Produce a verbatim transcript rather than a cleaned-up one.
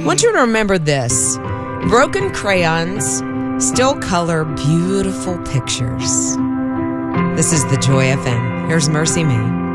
want you to remember this. Broken crayons still color beautiful pictures. This is the Joy F M. Here's Mercy Me.